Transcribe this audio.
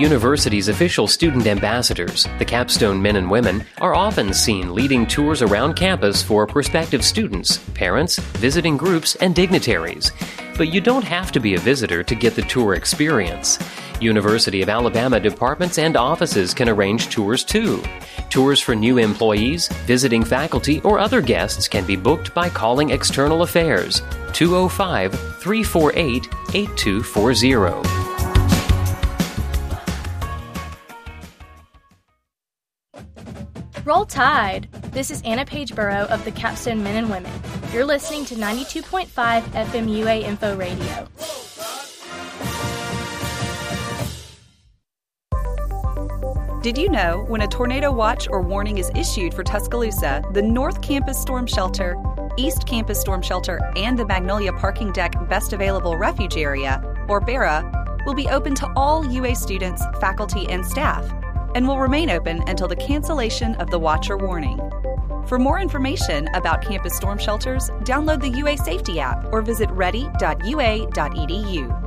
university's official student ambassadors, the Capstone men and women are often seen leading tours around campus for prospective students, parents, visiting groups, and dignitaries. But you don't have to be a visitor to get the tour experience. University of Alabama departments and offices can arrange tours too. Tours for new employees, visiting faculty, or other guests can be booked by calling External Affairs 205-348-8240. Roll Tide! This is Anna Paige Burrow of the Capstone Men and Women. You're listening to 92.5 FM UA Info Radio. Did you know when a tornado watch or warning is issued for Tuscaloosa, the North Campus Storm Shelter, East Campus Storm Shelter, and the Magnolia Parking Deck Best Available Refuge Area, or BARA, will be open to all UA students, faculty, and staff, and will remain open until the cancellation of the watch or warning. For more information about campus storm shelters, download the UA Safety app or visit ready.ua.edu.